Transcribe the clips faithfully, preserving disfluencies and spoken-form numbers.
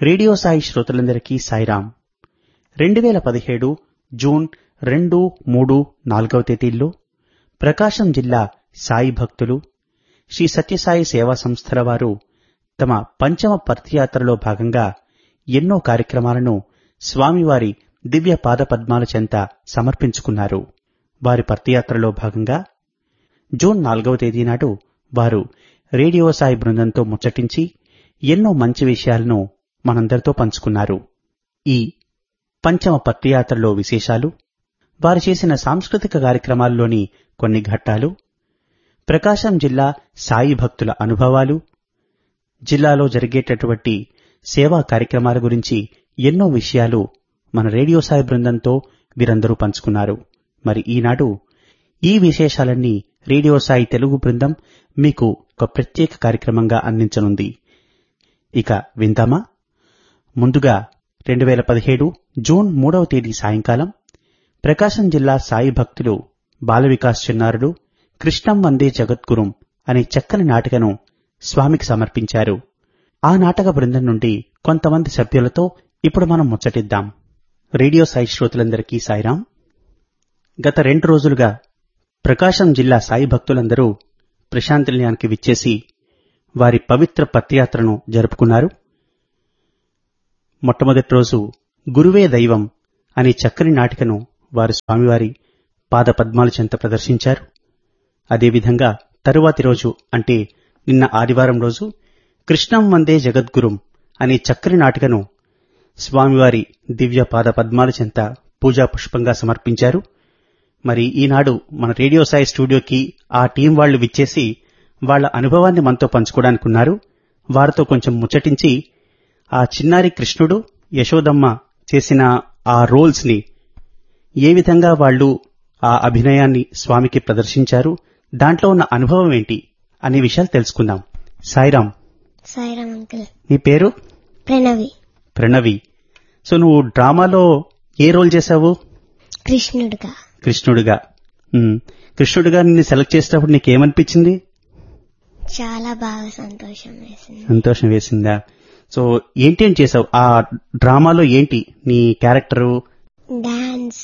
Radio Sai శ్రోతలందరికీ సాయిరాం. రెండు వేల పదిహేడు జూన్ రెండు మూడు నాలుగవ తేదీల్లో ప్రకాశం జిల్లా సాయి భక్తులు శ్రీ సత్యసాయి సేవా సంస్థల వారు తమ పంచమ పర్తియాత్రలో భాగంగా ఎన్నో కార్యక్రమాలను స్వామివారి దివ్య పాదపద్మాల చెంత సమర్పించుకున్నారు. వారి పర్తియాత్రలో భాగంగా జూన్ నాలుగవ తేదీ నాడు వారు రేడియో సాయి బృందంతో ముచ్చటించి ఎన్నో మంచి విషయాలను మనందరితో పంచుకున్నారు. ఈ పంచమ పర్తియాత్రలో విశేషాలు, వారు చేసిన సాంస్కృతిక కార్యక్రమాల్లోని కొన్ని ఘట్టాలు, ప్రకాశం జిల్లా సాయి భక్తుల అనుభవాలు, జిల్లాలో జరిగేటటువంటి సేవా కార్యక్రమాల గురించి ఎన్నో విషయాలు మన రేడియో సాయి బృందంతో వీరందరూ పంచుకున్నారు. మరి ఈనాడు ఈ విశేషాలన్నీ రేడియో సాయి తెలుగు బృందం మీకు ఒక ప్రత్యేక కార్యక్రమంగా అందించనుంది. ఇక విందామా? ముందుగా రెండు వేల పదిహేడు జూన్ మూడవ తేదీ సాయంకాలం ప్రకాశం జిల్లా సాయి భక్తులు బాల వికాస్ చిన్నారులు కృష్ణం వందే జగద్గురుం అనే చక్కని నాటికను స్వామికి సమర్పించారు. ఆ నాటక బృందం నుండి కొంతమంది సభ్యులతో ఇప్పుడు మనం ముచ్చటిద్దాం. రేడియో సాయి శ్రోతలందరికీ సాయిరాం. గత రెండు రోజులుగా ప్రకాశం జిల్లా సాయి భక్తులందరూ ప్రశాంతి నిలయానికి విచ్చేసి వారి పవిత్ర పత్యాత్రను జరుపుకున్నారు. మొట్టమొదటి రోజు గురువే దైవం అనే చక్కని నాటికను వారు స్వామివారి పాద పద్మాల చెంత ప్రదర్శించారు. అదేవిధంగా తరువాతి రోజు అంటే నిన్న ఆదివారం రోజు కృష్ణం వందే జగద్గురుం అనే చక్కని నాటికను స్వామివారి దివ్య పాద పద్మాల చెంత పూజా పుష్పంగా సమర్పించారు. మరి ఈనాడు మన రేడియో సాయి స్టూడియోకి ఆ టీం వాళ్లు విచ్చేసి వాళ్ల అనుభవాన్ని మనతో పంచుకోవడానికున్నారు. వారితో కొంచెం ముచ్చటించి ఆ చిన్నారి కృష్ణుడు యశోదమ్మ చేసిన ఆ రోల్స్ ని ఏ విధంగా వాళ్లు ఆ అభినయాన్ని స్వామికి ప్రదర్శించారు, దాంట్లో ఉన్న అనుభవం ఏంటి అనే విషయాలు తెలుసుకుందాం. సాయిరాం. సాయిరాం అంకుల్. నీ పేరు? ప్రణవి. ప్రణవి. సో నువ్వు డ్రామాలో ఏ రోల్ చేశావు? కృష్ణుడిగా. కృష్ణుడిగా. కృష్ణుడిగా నిన్ను సెలెక్ట్ చేసేటప్పుడు నీకేమనిపించింది? చాలా బాగా సంతోషం వేసింది. సంతోషం వేసిందా? సో ఏంటేం చేసావు ఆ డ్రామాలో? ఏంటి నీ క్యారెక్టరు? Dance,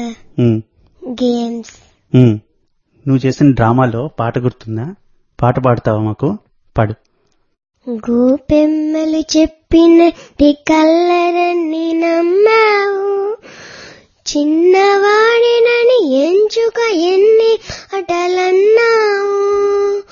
games. నువ్వు చేసిన డ్రామాలో పాట గుర్తుందా? పాట పాడతావా మాకు? పాడు. గోపెమ్మలు చెప్పినట్టి కల్లరన్ని నమ్మావు, చిన్నవాడినని ఎంచుక ఎన్ని అటలన్నావు,